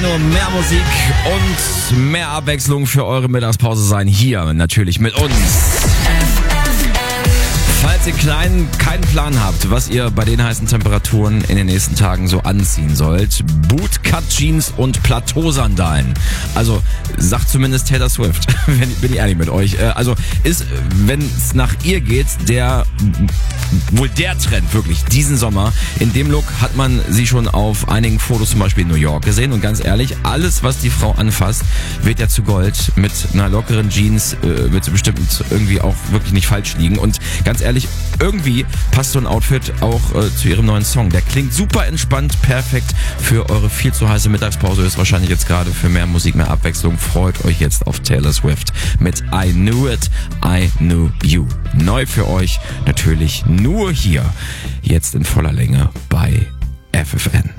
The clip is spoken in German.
nur mehr Musik und mehr Abwechslung für eure Mittagspause sein. Hier natürlich mit uns. Falls ihr keinen Plan habt, was ihr bei den heißen Temperaturen in den nächsten Tagen so anziehen sollt, Bootcut-Jeans und Plateausandalen. Also sagt zumindest Taylor Swift, bin ich ehrlich mit euch. Also ist, wenn es nach ihr geht, wohl der Trend wirklich diesen Sommer. In dem Look hat man sie schon auf einigen Fotos zum Beispiel in New York gesehen. Und ganz ehrlich, alles, was die Frau anfasst, wird ja zu Gold. Mit einer lockeren Jeans wird sie bestimmt irgendwie auch wirklich nicht falsch liegen. Und ganz ehrlich, irgendwie passt so ein Outfit auch zu ihrem neuen Song. Der klingt super entspannt, perfekt für eure viel zu heiße Mittagspause. Ist wahrscheinlich jetzt gerade für mehr Musik, mehr Abwechslung. Freut euch jetzt auf Taylor Swift mit I Knew It, I Knew You. Neu für euch natürlich nur hier, jetzt in voller Länge bei FFN.